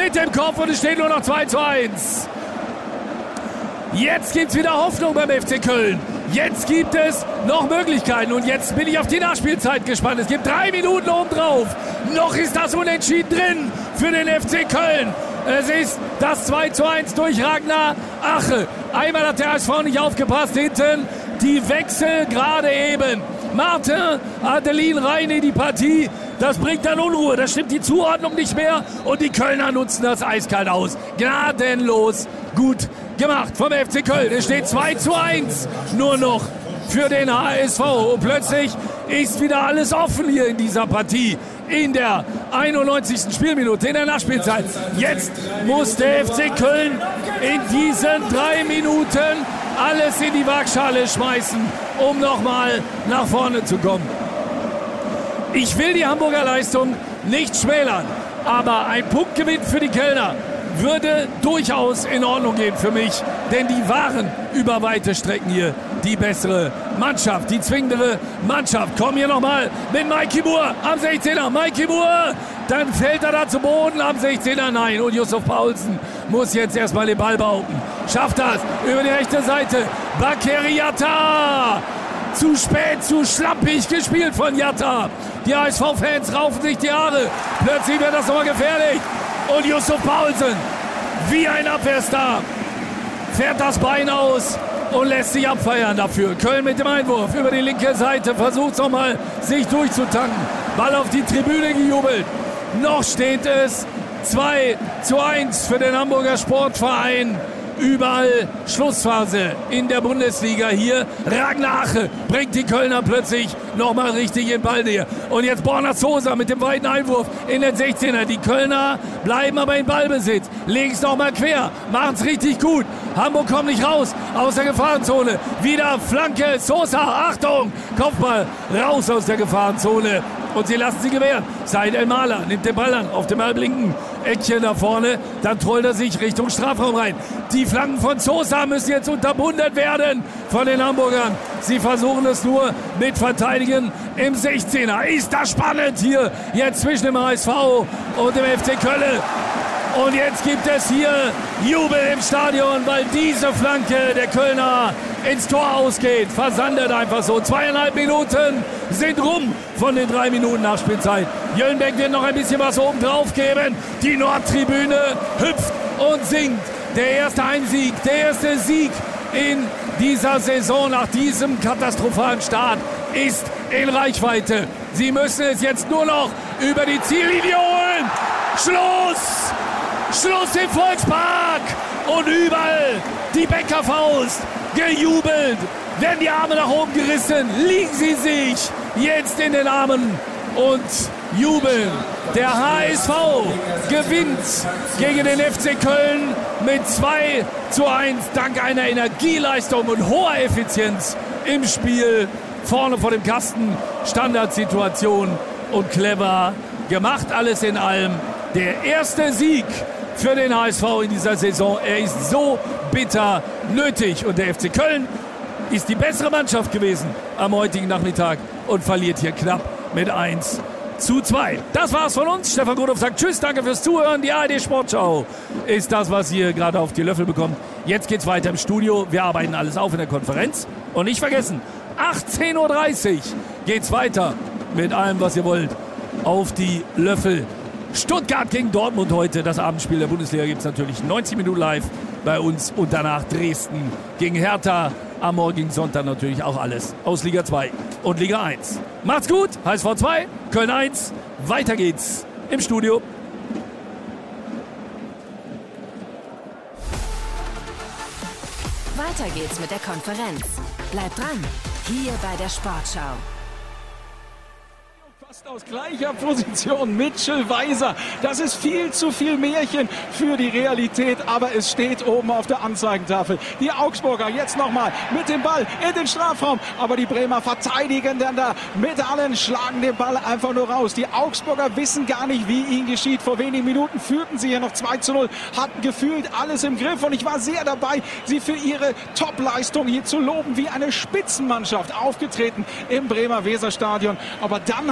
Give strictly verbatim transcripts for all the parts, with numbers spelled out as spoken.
mit dem Kopf und es steht nur noch zwei zu eins. Jetzt gibt es wieder Hoffnung beim F C Köln. Jetzt gibt es noch Möglichkeiten und jetzt bin ich auf die Nachspielzeit gespannt. Es gibt drei Minuten obendrauf. Noch ist das Unentschieden drin für den F C Köln. Es ist das zwei zu eins durch Ragnar Ache. Einmal hat der H S V nicht aufgepasst hinten. Die Wechsel gerade eben. Martin Adelin rein in die Partie. Das bringt dann Unruhe. Das stimmt die Zuordnung nicht mehr. Und die Kölner nutzen das eiskalt aus. Gnadenlos gut gemacht vom F C Köln. Es steht zwei zu eins nur noch für den H S V. Und plötzlich ist wieder alles offen hier in dieser Partie. In der einundneunzigsten Spielminute, in der Nachspielzeit. Jetzt muss der F C Köln in diesen drei Minuten alles in die Waagschale schmeißen, um nochmal nach vorne zu kommen. Ich will die Hamburger Leistung nicht schmälern, aber ein Punktgewinn für die Kölner würde durchaus in Ordnung gehen für mich, denn die waren über weite Strecken hier die bessere Mannschaft, die zwingendere Mannschaft. Kommen hier nochmal mit Mikey Moore am sechzehner. Mikey Moore, dann fällt er da zu Boden am sechzehner. Nein, und Yusuf Paulsen muss jetzt erstmal den Ball behaupten. Schafft das über die rechte Seite. Bakary Yatta. Zu spät, zu schlampig gespielt von Yatta. Die H S V-Fans raufen sich die Haare. Plötzlich wird das nochmal gefährlich. Und Yusuf Paulsen, wie ein Abwehrstar, fährt das Bein aus und lässt sich abfeiern dafür. Köln mit dem Einwurf über die linke Seite, versucht nochmal sich durchzutanken. Ball auf die Tribüne gejubelt. Noch steht es zwei zu eins für den Hamburger Sportverein. Überall Schlussphase in der Bundesliga hier. Ragnar Ache bringt die Kölner plötzlich nochmal richtig in Ballnähe. Und jetzt Borna Sosa mit dem weiten Einwurf in den sechzehner. Die Kölner bleiben aber in Ballbesitz. Legen es nochmal quer, machen es richtig gut. Hamburg kommt nicht raus aus der Gefahrenzone. Wieder Flanke, Sosa, Achtung, Kopfball raus aus der Gefahrenzone. Und sie lassen sie gewähren. Said El-Maler nimmt den Ball an auf dem halblinken Eckchen da vorne. Dann trollt er sich Richtung Strafraum rein. Die Flanken von Sosa müssen jetzt unterbunden werden von den Hamburgern. Sie versuchen es nur mit Verteidigen im sechzehner. Ist das spannend hier jetzt zwischen dem H S V und dem F C Köln. Und jetzt gibt es hier Jubel im Stadion, weil diese Flanke der Kölner ins Tor ausgeht. Versandet einfach so. Zweieinhalb Minuten sind rum von den drei Minuten Nachspielzeit. Jöllenbeck wird noch ein bisschen was oben drauf geben. Die Nordtribüne hüpft und singt. Der erste Heimsieg, der erste Sieg in dieser Saison nach diesem katastrophalen Start ist in Reichweite. Sie müssen es jetzt nur noch über die Ziellinie holen. Schluss! Schluss im Volkspark! Und überall die Bäckerfaust. Gejubelt. Werden die Arme nach oben gerissen. Liegen sie sich jetzt in den Armen und jubeln. Der H S V gewinnt gegen den F C Köln mit zwei zu eins dank einer Energieleistung und hoher Effizienz im Spiel. Vorne vor dem Kasten, Standardsituation und clever gemacht, alles in allem. Der erste Sieg für den H S V in dieser Saison. Er ist so bitter nötig und der F C Köln ist die bessere Mannschaft gewesen am heutigen Nachmittag und verliert hier knapp mit eins zu zwei. Das war's von uns. Stefan Grodhoff sagt Tschüss, danke fürs Zuhören. Die A R D Sportschau ist das, was ihr gerade auf die Löffel bekommt. Jetzt geht's weiter im Studio. Wir arbeiten alles auf in der Konferenz. Und nicht vergessen, achtzehn Uhr dreißig geht's weiter mit allem, was ihr wollt, auf die Löffel. Stuttgart gegen Dortmund heute. Das Abendspiel der Bundesliga gibt es natürlich neunzig Minuten live bei uns. Und danach Dresden gegen Hertha. Am morgigen Sonntag natürlich auch alles aus Liga zwei und Liga eins. Macht's gut. H S V zwei, Köln eins. Weiter geht's im Studio. Weiter geht's mit der Konferenz. Bleibt dran. Hier bei der Sportschau. Fast aus gleicher Position Mitchell Weiser. Das ist viel zu viel Märchen für die Realität, aber es steht oben auf der Anzeigentafel. Die Augsburger jetzt nochmal mit dem Ball in den Strafraum, aber die Bremer verteidigen dann da mit allen, schlagen den Ball einfach nur raus. Die Augsburger wissen gar nicht, wie ihnen geschieht. Vor wenigen Minuten führten sie hier noch zwei zu null, hatten gefühlt alles im Griff und ich war sehr dabei, sie für ihre Top-Leistung hier zu loben, wie eine Spitzenmannschaft aufgetreten im Bremer Weserstadion. Aber dann haben sie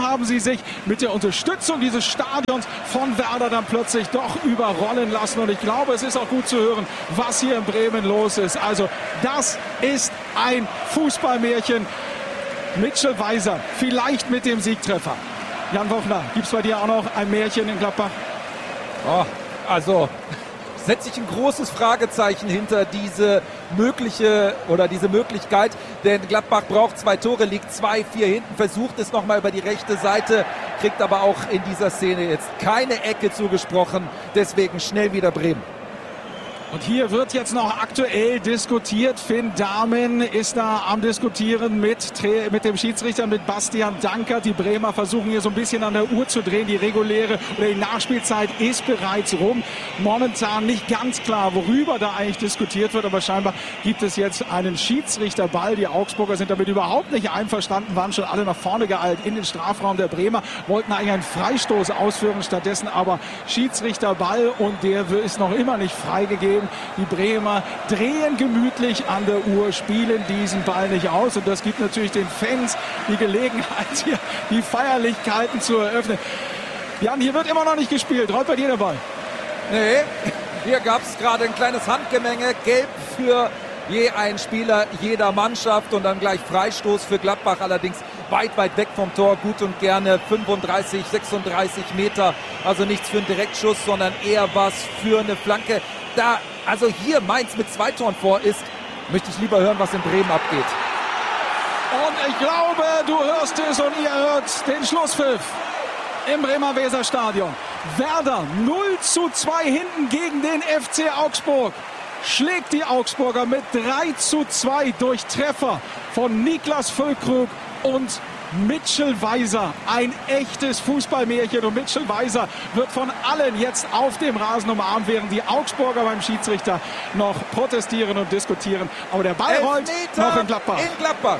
sich mit der Unterstützung dieses Stadions von Werder dann plötzlich doch überrollen lassen. Und ich glaube, es ist auch gut zu hören, was hier in Bremen los ist. Also das ist ein Fußballmärchen. Mitchell Weiser, vielleicht mit dem Siegtreffer. Jan Wochner, gibt es bei dir auch noch ein Märchen in Gladbach? Oh, also setze ich ein großes Fragezeichen hinter diese mögliche oder diese Möglichkeit, denn Gladbach braucht zwei Tore, liegt zwei vier hinten, versucht es nochmal über die rechte Seite, kriegt aber auch in dieser Szene jetzt keine Ecke zugesprochen, deswegen schnell wieder Bremen. Und hier wird jetzt noch aktuell diskutiert. Finn Dahmen ist da am Diskutieren mit, mit dem Schiedsrichter, mit Bastian Dankert. Die Bremer versuchen hier so ein bisschen an der Uhr zu drehen. Die reguläre oder die Nachspielzeit ist bereits rum. Momentan nicht ganz klar, worüber da eigentlich diskutiert wird. Aber scheinbar gibt es jetzt einen Schiedsrichterball. Die Augsburger sind damit überhaupt nicht einverstanden, waren schon alle nach vorne geeilt in den Strafraum der Bremer, wollten eigentlich einen Freistoß ausführen, stattdessen aber Schiedsrichterball und der ist noch immer nicht freigegeben. Die Bremer drehen gemütlich an der Uhr, spielen diesen Ball nicht aus. Und das gibt natürlich den Fans die Gelegenheit, hier die Feierlichkeiten zu eröffnen. Jan, hier wird immer noch nicht gespielt. Rollt bei dir der Ball? Nee, hier gab es gerade ein kleines Handgemenge. Gelb für je einen Spieler jeder Mannschaft und dann gleich Freistoß für Gladbach. Allerdings weit, weit weg vom Tor. Gut und gerne fünfunddreißig, sechsunddreißig Meter. Also nichts für einen Direktschuss, sondern eher was für eine Flanke. Da also hier Mainz mit zwei Toren vor ist, möchte ich lieber hören, was in Bremen abgeht. Und ich glaube, du hörst es und ihr hört den Schlusspfiff im Bremer Weserstadion. Werder null zu zwei hinten gegen den F C Augsburg. Schlägt die Augsburger mit drei zu zwei durch Treffer von Niklas Füllkrug und Mitchell Weiser, ein echtes Fußballmärchen und Mitchell Weiser wird von allen jetzt auf dem Rasen umarmt, während die Augsburger beim Schiedsrichter noch protestieren und diskutieren. Aber der Ball rollt noch in Gladbach. In Gladbach.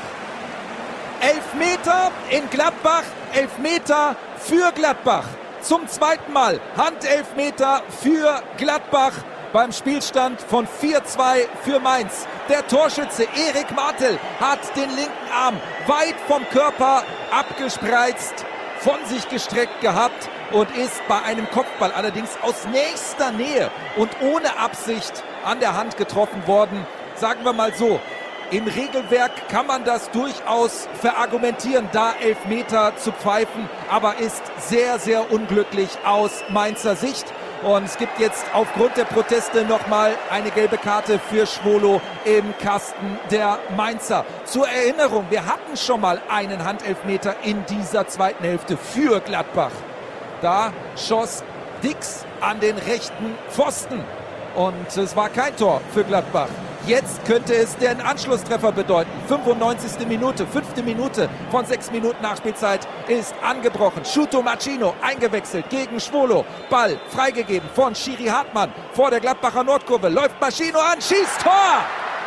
Elfmeter in Gladbach, Elfmeter für Gladbach. Zum zweiten Mal Handelfmeter für Gladbach beim Spielstand von vier zwei für Mainz. Der Torschütze Erik Martel hat den linken Arm weit vom Körper abgespreizt, von sich gestreckt gehabt und ist bei einem Kopfball allerdings aus nächster Nähe und ohne Absicht an der Hand getroffen worden. Sagen wir mal so, im Regelwerk kann man das durchaus verargumentieren, da Elfmeter zu pfeifen, aber ist sehr, sehr unglücklich aus Mainzer Sicht. Und es gibt jetzt aufgrund der Proteste nochmal eine gelbe Karte für Schwolo im Kasten der Mainzer. Zur Erinnerung, wir hatten schon mal einen Handelfmeter in dieser zweiten Hälfte für Gladbach. Da schoss Dix an den rechten Pfosten und es war kein Tor für Gladbach. Jetzt könnte es den Anschlusstreffer bedeuten. fünfundneunzigste Minute, fünfte Minute von sechs Minuten Nachspielzeit ist angebrochen. Shuto Machino eingewechselt gegen Schwolo. Ball freigegeben von Schiri Hartmann vor der Gladbacher Nordkurve. Läuft Machino an, schießt Tor!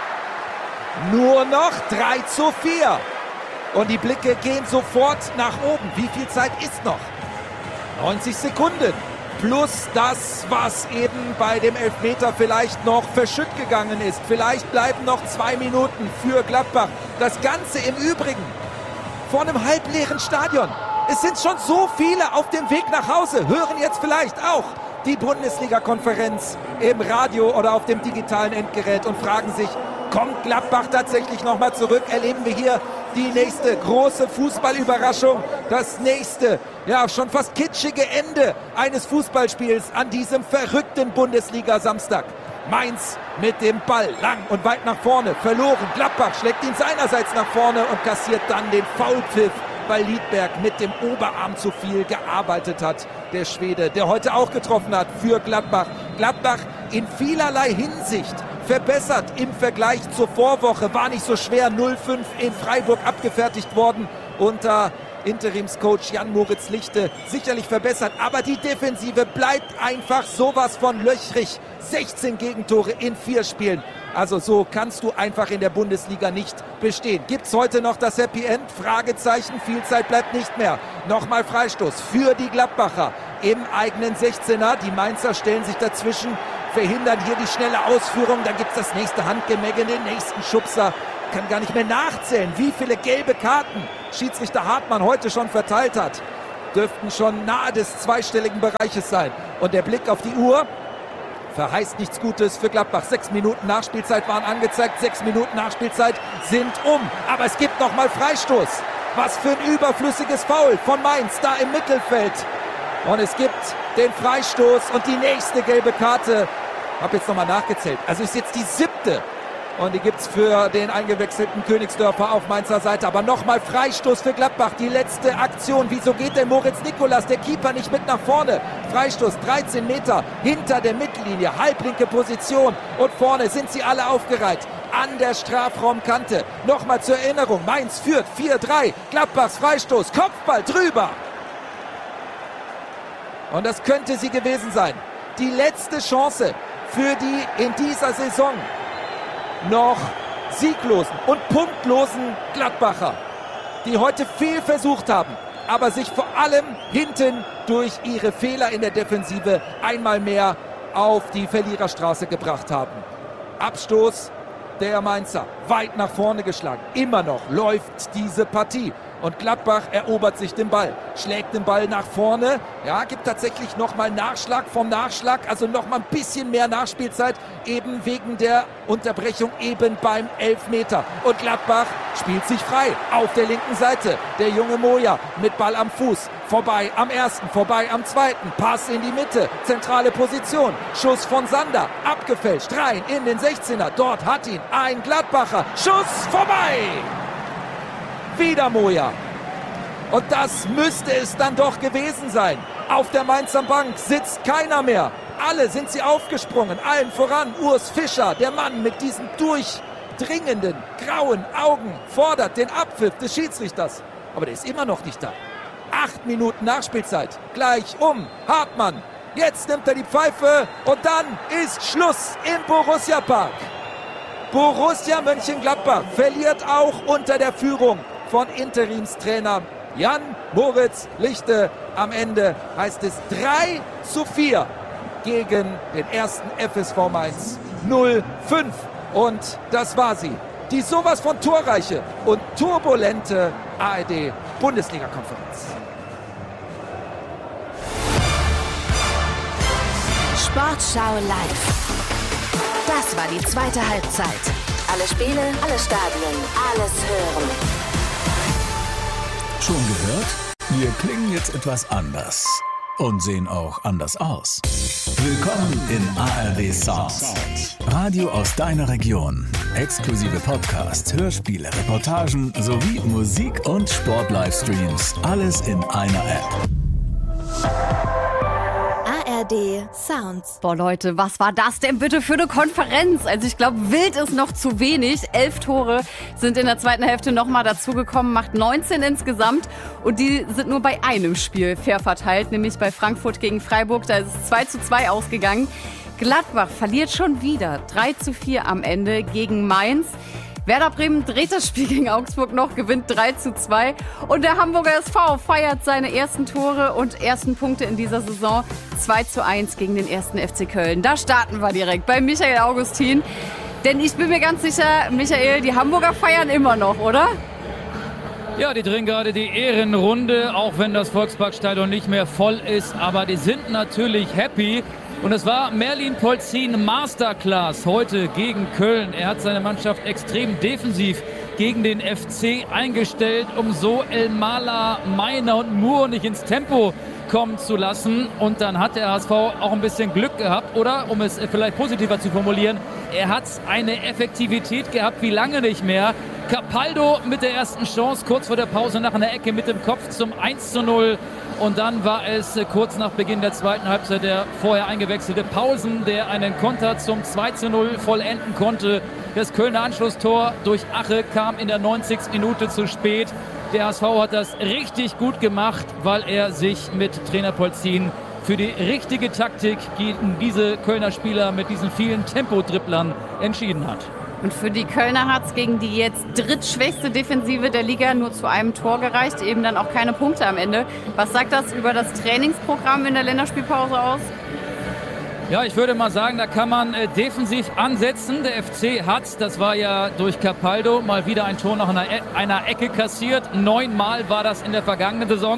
Nur noch drei zu vier. Und die Blicke gehen sofort nach oben. Wie viel Zeit ist noch? neunzig Sekunden. Plus das, was eben bei dem Elfmeter vielleicht noch verschütt gegangen ist. Vielleicht bleiben noch zwei Minuten für Gladbach. Das Ganze im Übrigen vor einem halbleeren Stadion. Es sind schon so viele auf dem Weg nach Hause. Hören jetzt vielleicht auch die Bundesliga-Konferenz im Radio oder auf dem digitalen Endgerät und fragen sich, kommt Gladbach tatsächlich nochmal zurück? Erleben wir hier die nächste große Fußballüberraschung, das nächste, ja schon fast kitschige Ende eines Fußballspiels an diesem verrückten Bundesliga-Samstag. Mainz mit dem Ball lang und weit nach vorne, verloren. Gladbach schlägt ihn seinerseits nach vorne und kassiert dann den Foulpfiff, weil Liedberg mit dem Oberarm zu viel gearbeitet hat. Der Schwede, der heute auch getroffen hat für Gladbach. Gladbach in vielerlei Hinsicht verbessert im Vergleich zur Vorwoche. War nicht so schwer, null fünf in Freiburg abgefertigt worden unter Interimscoach Jan-Moritz Lichte. Sicherlich verbessert, aber die Defensive bleibt einfach sowas von löchrig. sechzehn Gegentore in vier Spielen. Also so kannst du einfach in der Bundesliga nicht bestehen. Gibt's heute noch das Happy End? Fragezeichen, viel Zeit bleibt nicht mehr. Nochmal Freistoß für die Gladbacher im eigenen sechzehner. Die Mainzer stellen sich dazwischen, verhindern hier die schnelle Ausführung. Dann gibt's das nächste Handgemenge, den nächsten Schubser. Kann gar nicht mehr nachzählen, wie viele gelbe Karten Schiedsrichter Hartmann heute schon verteilt hat. dürften schon nahe des zweistelligen Bereiches sein. Und der Blick auf die Uhr verheißt nichts Gutes für Gladbach. Sechs Minuten Nachspielzeit waren angezeigt. Sechs Minuten Nachspielzeit sind um. Aber es gibt nochmal Freistoß. Was für ein überflüssiges Foul von Mainz da im Mittelfeld. Und es gibt den Freistoß und die nächste gelbe Karte. Ich habe jetzt nochmal nachgezählt. Also ist jetzt die siebte. Und die gibt es für den eingewechselten Königsdörfer auf Mainzer Seite. Aber nochmal Freistoß für Gladbach. Die letzte Aktion. Wieso geht denn Moritz Nikolas, der Keeper, nicht mit nach vorne? Freistoß dreizehn Meter hinter der Mittellinie. Halblinke Position. Und vorne sind sie alle aufgereiht. An der Strafraumkante. Nochmal zur Erinnerung. Mainz führt vier drei. Gladbachs Freistoß. Kopfball drüber. Und das könnte sie gewesen sein. Die letzte Chance für die in dieser Saison noch sieglosen und punktlosen Gladbacher, die heute viel versucht haben, aber sich vor allem hinten durch ihre Fehler in der Defensive einmal mehr auf die Verliererstraße gebracht haben. Abstoß der Mainzer, weit nach vorne geschlagen. Immer noch läuft diese Partie. Und Gladbach erobert sich den Ball, schlägt den Ball nach vorne. Ja, gibt tatsächlich nochmal Nachschlag vom Nachschlag, also nochmal ein bisschen mehr Nachspielzeit, eben wegen der Unterbrechung eben beim Elfmeter. Und Gladbach spielt sich frei auf der linken Seite. Der junge Moja mit Ball am Fuß, vorbei am ersten, vorbei am zweiten, Pass in die Mitte, zentrale Position, Schuss von Sander, abgefälscht, rein in den sechzehner. Dort hat ihn ein Gladbacher, Schuss vorbei! Wieder Moja. Und das müsste es dann doch gewesen sein. Auf der Mainzer Bank sitzt keiner mehr. Alle sind sie aufgesprungen. Allen voran Urs Fischer, der Mann mit diesen durchdringenden, grauen Augen, fordert den Abpfiff des Schiedsrichters. Aber der ist immer noch nicht da. Acht Minuten Nachspielzeit. Gleich um. Hartmann. Jetzt nimmt er die Pfeife und dann ist Schluss im Borussia Park. Borussia Mönchengladbach verliert auch unter der Führung von Interimstrainer Jan-Moritz Lichte. Am Ende heißt es drei zu vier gegen den ersten F S V Mainz null fünf. Und das war sie. Die sowas von torreiche und turbulente A R D-Bundesliga-Konferenz. Sportschau live. Das war die zweite Halbzeit. Alle Spiele, alle Stadien, alles hören. Schon gehört? Wir klingen jetzt etwas anders und sehen auch anders aus. Willkommen in A R D Sounds. Radio aus deiner Region. Exklusive Podcasts, Hörspiele, Reportagen sowie Musik- und Sport-Livestreams. Alles in einer App. A R D Sounds. Boah Leute, was war das denn bitte für eine Konferenz? Also ich glaube, wild ist noch zu wenig. Elf Tore sind in der zweiten Hälfte nochmal dazugekommen, macht neunzehn insgesamt. Und die sind nur bei einem Spiel fair verteilt, nämlich bei Frankfurt gegen Freiburg. Da ist es zwei zu zwei ausgegangen. Gladbach verliert schon wieder drei zu vier am Ende gegen Mainz. Werder Bremen dreht das Spiel gegen Augsburg noch, gewinnt drei zu zwei. Und der Hamburger S V feiert seine ersten Tore und ersten Punkte in dieser Saison. zwei zu eins gegen den ersten F C Köln. Da starten wir direkt bei Michael Augustin. Denn ich bin mir ganz sicher, Michael, die Hamburger feiern immer noch, oder? Ja, die drehen gerade die Ehrenrunde, auch wenn das Volksparkstadion nicht mehr voll ist. Aber die sind natürlich happy. Und es war Merlin Polzin Masterclass heute gegen Köln. Er hat seine Mannschaft extrem defensiv gegen den F C eingestellt, um so Elmala, Meiner und Moore nicht ins Tempo kommen zu lassen. Und dann hat der H S V auch ein bisschen Glück gehabt. Oder, um es vielleicht positiver zu formulieren, er hat eine Effektivität gehabt wie lange nicht mehr. Capaldo mit der ersten Chance, kurz vor der Pause nach einer Ecke mit dem Kopf zum eins zu null. Und dann war es kurz nach Beginn der zweiten Halbzeit der vorher eingewechselte Pausen, der einen Konter zum zwei zu null vollenden konnte. Das Kölner Anschlusstor durch Ache kam in der neunzigsten Minute zu spät. Der H S V hat das richtig gut gemacht, weil er sich mit Trainer Polzin für die richtige Taktik gegen diese Kölner Spieler mit diesen vielen Tempodribblern entschieden hat. Und für die Kölner hat es gegen die jetzt drittschwächste Defensive der Liga nur zu einem Tor gereicht, eben dann auch keine Punkte am Ende. Was sagt das über das Trainingsprogramm in der Länderspielpause aus? Ja, ich würde mal sagen, da kann man äh, defensiv ansetzen. Der F C hat, das war ja durch Capaldo, mal wieder ein Tor nach einer, e- einer Ecke kassiert. Neunmal war das in der vergangenen Saison.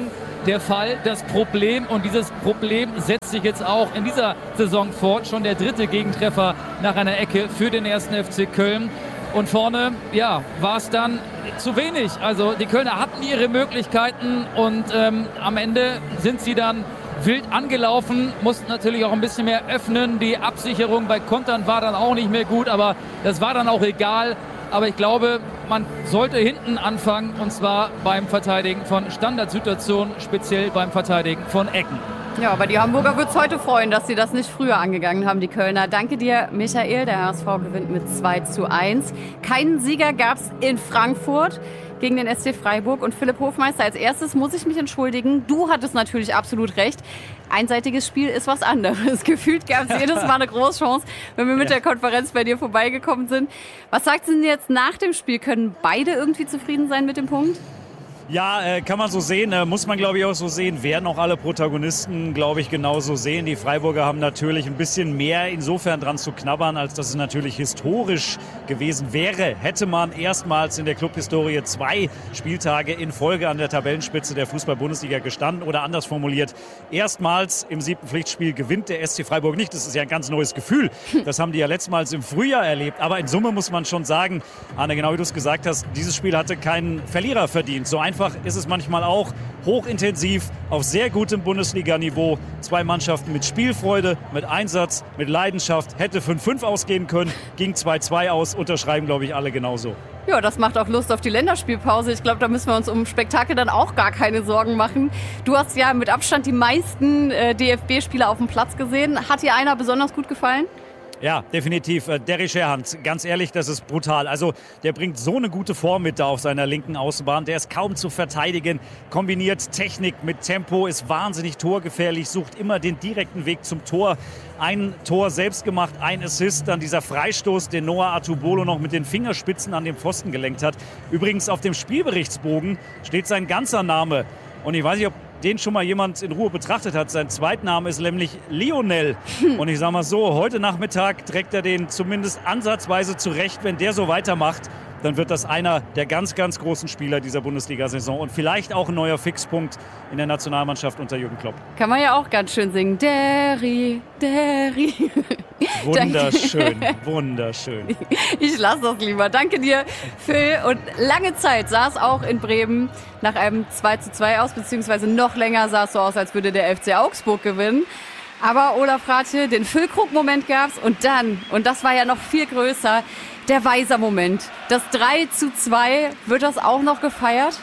der Fall, das Problem. Und dieses Problem setzt sich jetzt auch in dieser Saison fort. Schon der dritte Gegentreffer nach einer Ecke für den ersten F C Köln. Und vorne, ja, war es dann zu wenig. Also die Kölner hatten ihre Möglichkeiten und ähm, am Ende sind sie dann wild angelaufen, mussten natürlich auch ein bisschen mehr öffnen. Die Absicherung bei Kontern war dann auch nicht mehr gut, aber das war dann auch egal. Aber ich glaube, man sollte hinten anfangen, und zwar beim Verteidigen von Standardsituationen, speziell beim Verteidigen von Ecken. Ja, aber die Hamburger wird es heute freuen, dass sie das nicht früher angegangen haben, die Kölner. Danke dir, Michael. Der H S V gewinnt mit zwei zu eins. Keinen Sieger gab es in Frankfurt gegen den S C Freiburg. Und Philipp Hofmeister, als erstes muss ich mich entschuldigen. Du hattest natürlich absolut recht. Einseitiges Spiel ist was anderes. Gefühlt gab es jedes Mal eine Großchance, wenn wir mit ja. der Konferenz bei dir vorbeigekommen sind. Was sagst du denn jetzt nach dem Spiel? Können beide irgendwie zufrieden sein mit dem Punkt? Ja, äh, kann man so sehen, äh, muss man glaube ich auch so sehen, werden auch alle Protagonisten glaube ich genauso sehen. Die Freiburger haben natürlich ein bisschen mehr insofern dran zu knabbern, als dass es natürlich historisch gewesen wäre. Hätte man erstmals in der Clubhistorie zwei Spieltage in Folge an der Tabellenspitze der Fußball-Bundesliga gestanden oder anders formuliert, erstmals im siebten Pflichtspiel gewinnt der S C Freiburg nicht. Das ist ja ein ganz neues Gefühl. Das haben die ja letztmals im Frühjahr erlebt. Aber in Summe muss man schon sagen, Arne, genau wie du es gesagt hast, dieses Spiel hatte keinen Verlierer verdient. So einfach ist es manchmal auch, hochintensiv, auf sehr gutem Bundesliga-Niveau. Zwei Mannschaften mit Spielfreude, mit Einsatz, mit Leidenschaft. Hätte fünf fünf ausgehen können, ging zwei zwei aus, unterschreiben, glaube ich, alle genauso. Ja, das macht auch Lust auf die Länderspielpause. Ich glaube, da müssen wir uns um Spektakel dann auch gar keine Sorgen machen. Du hast ja mit Abstand die meisten äh, D F B-Spieler auf dem Platz gesehen. Hat dir einer besonders gut gefallen? Ja, definitiv. Derry Scherhand, ganz ehrlich, das ist brutal. Also der bringt so eine gute Form mit da auf seiner linken Außenbahn. Der ist kaum zu verteidigen, kombiniert Technik mit Tempo, ist wahnsinnig torgefährlich, sucht immer den direkten Weg zum Tor. Ein Tor selbst gemacht, ein Assist, dann dieser Freistoß, den Noah Atubolo noch mit den Fingerspitzen an den Pfosten gelenkt hat. Übrigens auf dem Spielberichtsbogen steht sein ganzer Name. Und ich weiß nicht, ob den schon mal jemand in Ruhe betrachtet hat. Sein Zweitname ist nämlich Lionel. Und ich sage mal so, heute Nachmittag trägt er den zumindest ansatzweise zurecht. Wenn der so weitermacht, dann wird das einer der ganz, ganz großen Spieler dieser Bundesliga-Saison und vielleicht auch ein neuer Fixpunkt in der Nationalmannschaft unter Jürgen Klopp. Kann man ja auch ganz schön singen. Derry, Derry. Wunderschön, wunderschön. Ich lasse das lieber. Danke dir, Phil. Und lange Zeit sah es auch in Bremen nach einem zwei zu zwei aus, beziehungsweise noch länger sah es so aus, als würde der F C Augsburg gewinnen. Aber Olaf Rathe, den Füllkrug-Moment gab's und dann, und das war ja noch viel größer, der Weiser-Moment. Das drei zu zwei, wird das auch noch gefeiert?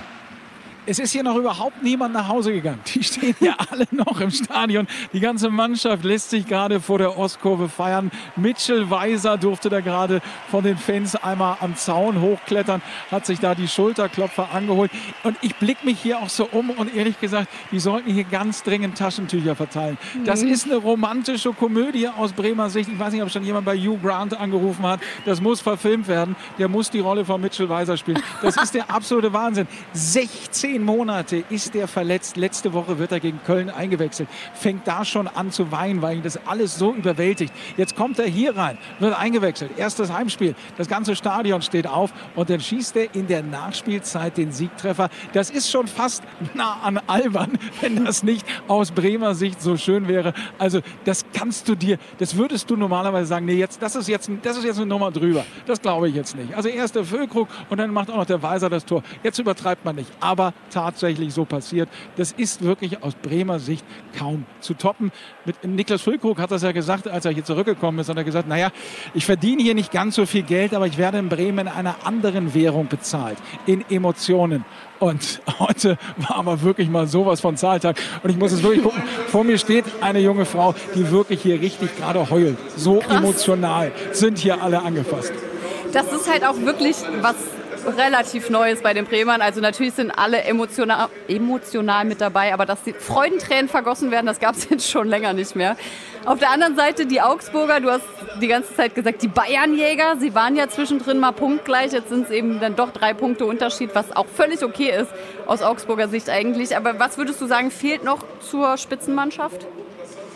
Es ist hier noch überhaupt niemand nach Hause gegangen. Die stehen ja alle noch im Stadion. Die ganze Mannschaft lässt sich gerade vor der Ostkurve feiern. Mitchell Weiser durfte da gerade von den Fans einmal am Zaun hochklettern, hat sich da die Schulterklopfer angeholt. Und ich blicke mich hier auch so um und ehrlich gesagt, die sollten hier ganz dringend Taschentücher verteilen. Mhm. Das ist eine romantische Komödie aus Bremer Sicht. Ich weiß nicht, ob schon jemand bei Hugh Grant angerufen hat. Das muss verfilmt werden. Der muss die Rolle von Mitchell Weiser spielen. Das ist der absolute Wahnsinn. sechzehn Monate ist der verletzt. Letzte Woche wird er gegen Köln eingewechselt. Fängt da schon an zu weinen, weil ihn das alles so überwältigt. Jetzt kommt er hier rein, wird eingewechselt. Erstes Heimspiel. Das ganze Stadion steht auf und dann schießt er in der Nachspielzeit den Siegtreffer. Das ist schon fast nah an albern, wenn das nicht aus Bremer Sicht so schön wäre. Also das kannst du dir, das würdest du normalerweise sagen, nee, jetzt, das ist jetzt, das ist jetzt eine Nummer drüber. Das glaube ich jetzt nicht. Also erst der Füllkrug und dann macht auch noch der Weiser das Tor. Jetzt übertreibt man nicht. Aber tatsächlich so passiert. Das ist wirklich aus Bremer Sicht kaum zu toppen. Mit Niklas Füllkrug hat das ja gesagt, als er hier zurückgekommen ist, hat er gesagt, naja, ich verdiene hier nicht ganz so viel Geld, aber ich werde in Bremen in einer anderen Währung bezahlt, in Emotionen. Und heute war aber wirklich mal sowas von Zahltag. Und ich muss es wirklich gucken, vor mir steht eine junge Frau, die wirklich hier richtig gerade heult. So Krass. Emotional sind hier alle angefasst. Das ist halt auch wirklich was relativ Neues bei den Bremern. Also natürlich sind alle emotional, emotional mit dabei, aber dass die Freudentränen vergossen werden, das gab es jetzt schon länger nicht mehr. Auf der anderen Seite die Augsburger, du hast die ganze Zeit gesagt, die Bayernjäger, sie waren ja zwischendrin mal punktgleich, jetzt sind es eben dann doch drei Punkte Unterschied, was auch völlig okay ist aus Augsburger Sicht eigentlich. Aber was würdest du sagen, fehlt noch zur Spitzenmannschaft?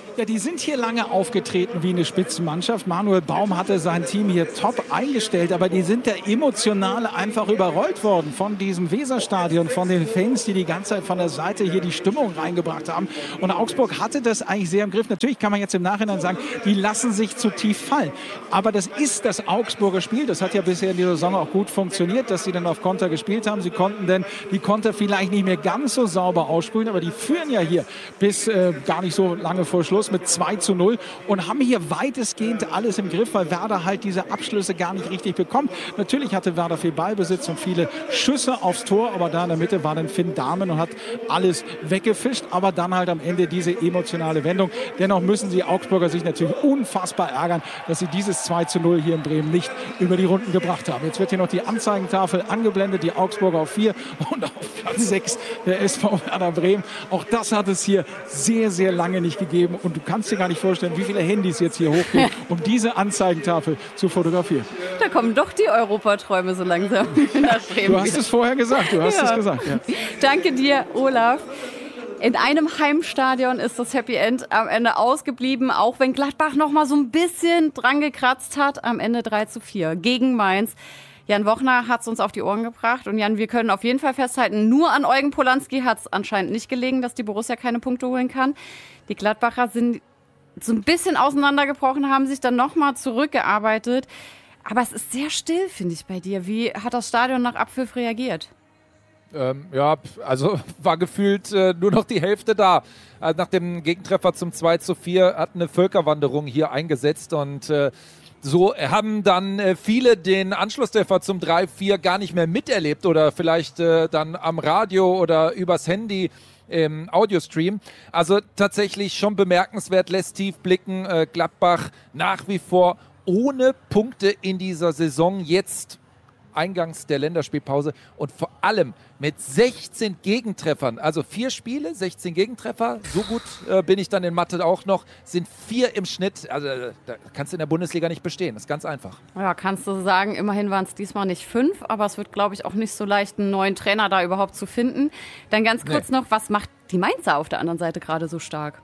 Ja, die sind hier lange aufgetreten wie eine Spitzenmannschaft. Manuel Baum hatte sein Team hier top eingestellt, aber die sind da emotional einfach überrollt worden von diesem Weserstadion, von den Fans, die die ganze Zeit von der Seite hier die Stimmung reingebracht haben. Und Augsburg hatte das eigentlich sehr im Griff. Natürlich kann man jetzt im Nachhinein sagen, die lassen sich zu tief fallen. Aber das ist das Augsburger Spiel. Das hat ja bisher in dieser Saison auch gut funktioniert, dass sie dann auf Konter gespielt haben. Sie konnten denn die Konter vielleicht nicht mehr ganz so sauber ausspielen, aber die führen ja hier bis äh, gar nicht so lange vor Schluss mit zwei zu null und haben hier weitestgehend alles im Griff, weil Werder halt diese Abschlüsse gar nicht richtig bekommt. Natürlich hatte Werder viel Ballbesitz und viele Schüsse aufs Tor, aber da in der Mitte war dann Finn Dahmen und hat alles weggefischt, aber dann halt am Ende diese emotionale Wendung. Dennoch müssen sie Augsburger sich natürlich unfassbar ärgern, dass sie dieses zwei zu null hier in Bremen nicht über die Runden gebracht haben. Jetzt wird hier noch die Anzeigentafel angeblendet, die Augsburger auf vier und auf Platz sechs der S V Werder Bremen. Auch das hat es hier sehr, sehr lange nicht gegeben und du kannst dir gar nicht vorstellen, wie viele Handys jetzt hier hochgehen, um diese Anzeigentafel zu fotografieren. Da kommen doch die Europaträume so langsam nach Bremen. Du hast wieder. Es vorher gesagt, du hast ja. es gesagt. Ja. Danke dir, Olaf. In einem Heimstadion ist das Happy End am Ende ausgeblieben, auch wenn Gladbach noch mal so ein bisschen dran gekratzt hat. Am Ende drei zu vier gegen Mainz. Jan Wochner hat es uns auf die Ohren gebracht. Und Jan, wir können auf jeden Fall festhalten, nur an Eugen Polanski hat es anscheinend nicht gelegen, dass die Borussia keine Punkte holen kann. Die Gladbacher sind so ein bisschen auseinandergebrochen, haben sich dann nochmal zurückgearbeitet. Aber es ist sehr still, finde ich, bei dir. Wie hat das Stadion nach Abpfiff reagiert? Ähm, ja, also war gefühlt äh, nur noch die Hälfte da. Also nach dem Gegentreffer zum zwei zu vier hat eine Völkerwanderung hier eingesetzt und äh, so haben dann äh, viele den Anschlusstreffer zum drei vier gar nicht mehr miterlebt oder vielleicht äh, dann am Radio oder übers Handy im Audiostream. Also tatsächlich schon bemerkenswert, lässt tief blicken. Äh, Gladbach nach wie vor ohne Punkte in dieser Saison, jetzt eingangs der Länderspielpause und vor allem mit sechzehn Gegentreffern, also vier Spiele, sechzehn Gegentreffer, so gut äh, bin ich dann in Mathe auch noch, sind vier im Schnitt, also da kannst du in der Bundesliga nicht bestehen, das ist ganz einfach. Ja, kannst du sagen, immerhin waren es diesmal nicht fünf, aber es wird, glaube ich, auch nicht so leicht, einen neuen Trainer da überhaupt zu finden. Dann ganz kurz nee. noch, was macht die Mainzer auf der anderen Seite gerade so stark?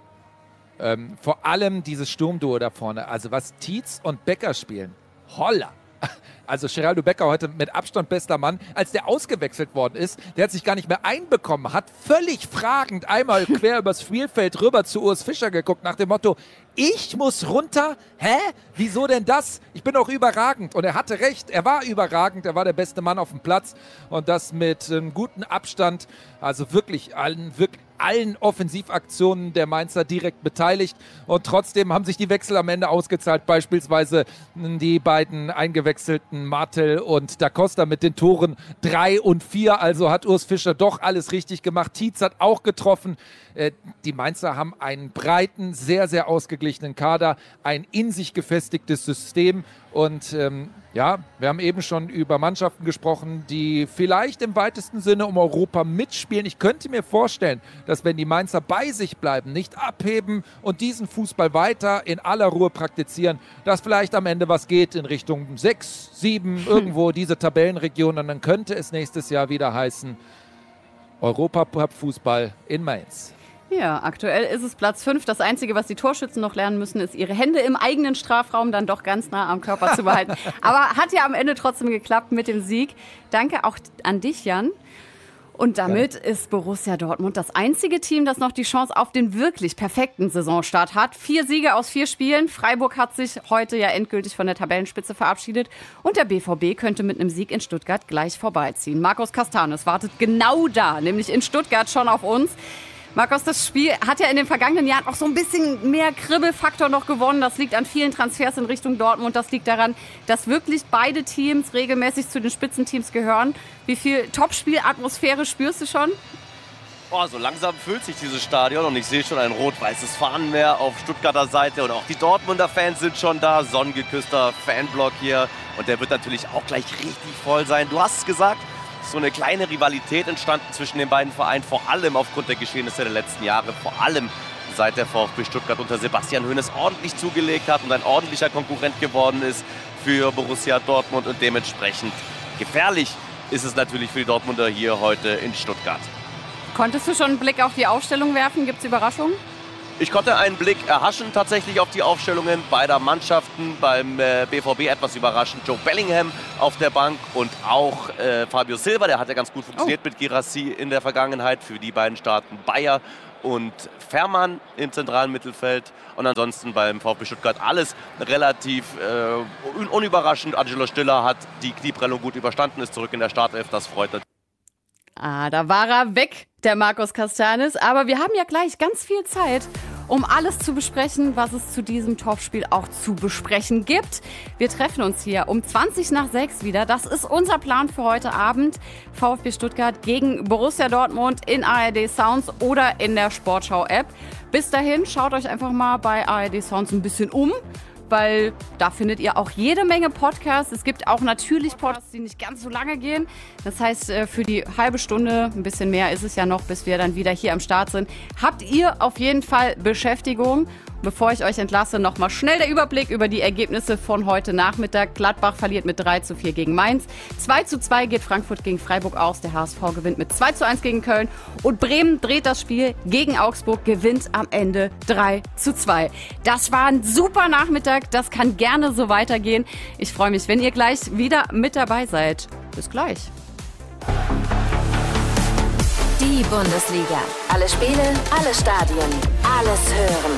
Ähm, vor allem dieses Sturmduo da vorne, also was Tietz und Becker spielen, holla! Also Geraldo Becker heute mit Abstand bester Mann. Als der ausgewechselt worden ist, der hat sich gar nicht mehr einbekommen, hat völlig fragend einmal quer übers Spielfeld rüber zu Urs Fischer geguckt nach dem Motto, ich muss runter? Hä? Wieso denn das? Ich bin doch überragend. Und er hatte recht, er war überragend, er war der beste Mann auf dem Platz und das mit einem guten Abstand, also wirklich allen, wirklich allen Offensivaktionen der Mainzer direkt beteiligt und trotzdem haben sich die Wechsel am Ende ausgezahlt, beispielsweise die beiden eingewechselten Martel und Da Costa mit den Toren drei und vier, also hat Urs Fischer doch alles richtig gemacht. Tietz hat auch getroffen. Die Mainzer haben einen breiten, sehr, sehr ausgeglichenen Kader, ein in sich gefestigtes System und ähm, ja, wir haben eben schon über Mannschaften gesprochen, die vielleicht im weitesten Sinne um Europa mitspielen. Ich könnte mir vorstellen, dass wenn die Mainzer bei sich bleiben, nicht abheben und diesen Fußball weiter in aller Ruhe praktizieren, dass vielleicht am Ende was geht in Richtung sechs, sieben, irgendwo diese Tabellenregion und dann könnte es nächstes Jahr wieder heißen, Europacup-Fußball in Mainz. Ja, aktuell ist es Platz fünf. Das Einzige, was die Torschützen noch lernen müssen, ist, ihre Hände im eigenen Strafraum dann doch ganz nah am Körper zu behalten. Aber hat ja am Ende trotzdem geklappt mit dem Sieg. Danke auch an dich, Jan. Und damit ja. ist Borussia Dortmund das einzige Team, das noch die Chance auf den wirklich perfekten Saisonstart hat. Vier Siege aus vier Spielen. Freiburg hat sich heute ja endgültig von der Tabellenspitze verabschiedet. Und der B V B könnte mit einem Sieg in Stuttgart gleich vorbeiziehen. Markus Castanes wartet genau da, nämlich in Stuttgart schon auf uns. Markus, das Spiel hat ja in den vergangenen Jahren auch so ein bisschen mehr Kribbelfaktor noch gewonnen. Das liegt an vielen Transfers in Richtung Dortmund. Das liegt daran, dass wirklich beide Teams regelmäßig zu den Spitzenteams gehören. Wie viel Topspielatmosphäre spürst du schon? Oh, so langsam füllt sich dieses Stadion und ich sehe schon ein rot-weißes Fahnenmeer auf Stuttgarter Seite und auch die Dortmunder Fans sind schon da. Sonnengeküsster Fanblock hier und der wird natürlich auch gleich richtig voll sein. Du hast es gesagt. So eine kleine Rivalität entstanden zwischen den beiden Vereinen, vor allem aufgrund der Geschehnisse der letzten Jahre, vor allem seit der VfB Stuttgart unter Sebastian Hoeneß ordentlich zugelegt hat und ein ordentlicher Konkurrent geworden ist für Borussia Dortmund und dementsprechend gefährlich ist es natürlich für die Dortmunder hier heute in Stuttgart. Konntest du schon einen Blick auf die Aufstellung werfen? Gibt es Überraschungen? Ich konnte einen Blick erhaschen tatsächlich auf die Aufstellungen beider Mannschaften. Beim äh, B V B etwas überraschend Joe Bellingham auf der Bank und auch äh, Fabio Silva, der hat ja ganz gut funktioniert oh. mit Girassi in der Vergangenheit. Für die beiden starten Bayer und Fährmann im zentralen Mittelfeld. Und ansonsten beim VfB Stuttgart alles relativ äh, un unüberraschend. Angelo Stiller hat die Knieprellung gut überstanden, ist zurück in der Startelf, das freut natürlich. Ah, da war er weg, der Marcos Castanis. Aber wir haben ja gleich ganz viel Zeit, um alles zu besprechen, was es zu diesem Topspiel auch zu besprechen gibt. Wir treffen uns hier um zwanzig nach sechs wieder. Das ist unser Plan für heute Abend. VfB Stuttgart gegen Borussia Dortmund in A R D Sounds oder in der Sportschau-App. Bis dahin, schaut euch einfach mal bei A R D Sounds ein bisschen um, weil da findet ihr auch jede Menge Podcasts. Es gibt auch natürlich Podcasts, die nicht ganz so lange gehen. Das heißt, für die halbe Stunde, ein bisschen mehr ist es ja noch, bis wir dann wieder hier am Start sind, habt ihr auf jeden Fall Beschäftigung. Bevor ich euch entlasse, nochmal schnell der Überblick über die Ergebnisse von heute Nachmittag. Gladbach verliert mit drei zu vier gegen Mainz. zwei zu zwei geht Frankfurt gegen Freiburg aus. Der H S V gewinnt mit zwei zu eins gegen Köln. Und Bremen dreht das Spiel gegen Augsburg, gewinnt am Ende drei zu zwei. Das war ein super Nachmittag. Das kann gerne so weitergehen. Ich freue mich, wenn ihr gleich wieder mit dabei seid. Bis gleich. Die Bundesliga. Alle Spiele, alle Stadien, alles hören.